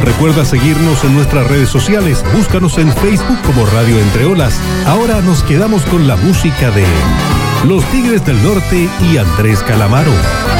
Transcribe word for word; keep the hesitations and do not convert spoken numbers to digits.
Recuerda seguirnos en nuestras redes sociales. Búscanos en Facebook como Radio Entre Olas. Ahora nos quedamos con la música de Los Tigres del Norte y Andrés Calamaro.